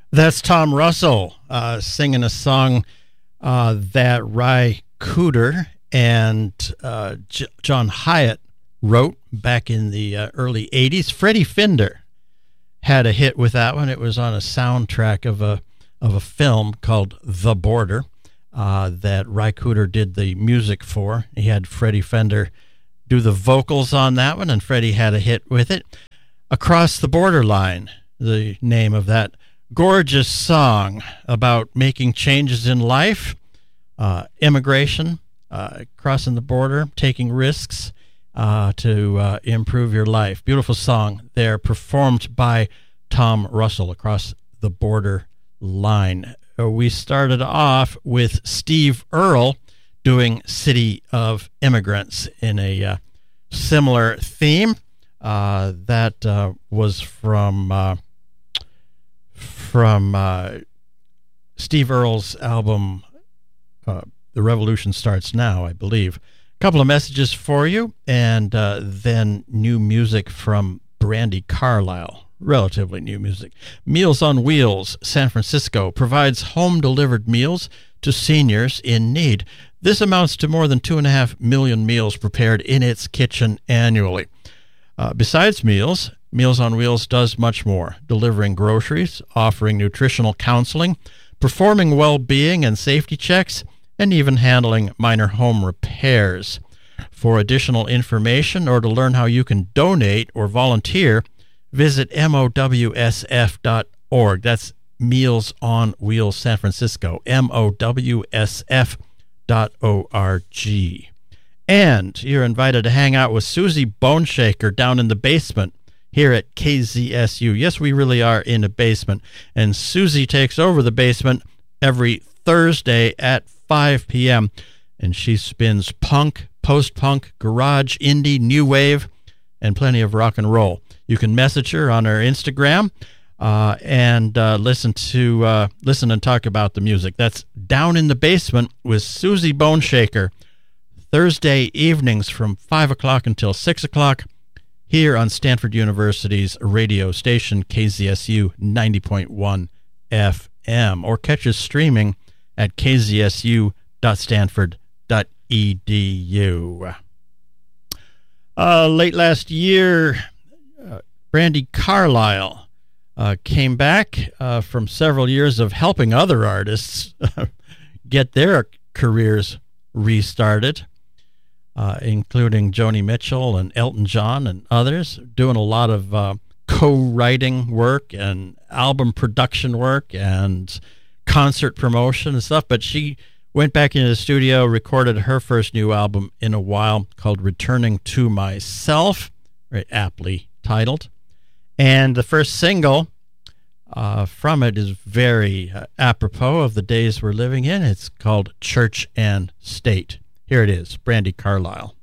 That's Tom Russell singing a song that Ry Cooder and John Hyatt wrote back in the early 80s. Freddie Fender had a hit with that one. It was on a soundtrack of a film called The Border that Ry Cooder did the music for. He had Freddie Fender do the vocals on that one, and Freddie had a hit with it. Across the Borderline, the name of that gorgeous song about making changes in life, immigration, crossing the border, taking risks to improve your life. Beautiful song there, performed by Tom Russell, Across the Borderline. We started off with Steve Earle doing City of Immigrants in a similar theme. That was from Steve Earle's album, The Revolution Starts Now, I believe. A couple of messages for you, and then new music from Brandi Carlile. Relatively new music. Meals on Wheels, San Francisco, provides home-delivered meals to seniors in need. This amounts to more than 2.5 million meals prepared in its kitchen annually. Besides meals, Meals on Wheels does much more, delivering groceries, offering nutritional counseling, performing well-being and safety checks, and even handling minor home repairs. For additional information or to learn how you can donate or volunteer, visit MOWSF.org. That's Meals on Wheels San Francisco, MOWSF.org. And you're invited to hang out with Susie Boneshaker down in the basement here at KZSU. Yes, we really are in a basement. And Susie takes over the basement every Thursday at 5 p.m. And she spins punk, post-punk, garage, indie, new wave, and plenty of rock and roll. You can message her on her Instagram and listen and talk about the music. That's Down in the Basement with Susie Boneshaker, Thursday evenings from 5 o'clock until 6 o'clock here on Stanford University's radio station, KZSU 90.1 FM, or catch us streaming at kzsu.stanford.edu. Late last year, Brandi Carlile came back from several years of helping other artists get their careers restarted, including Joni Mitchell and Elton John and others, doing a lot of co-writing work and album production work and concert promotion and stuff. But she went back into the studio, recorded her first new album in a while called Returning to Myself, very aptly titled. And the first single from it is very apropos of the days we're living in. It's called Church and State. Here it is, Brandi Carlile.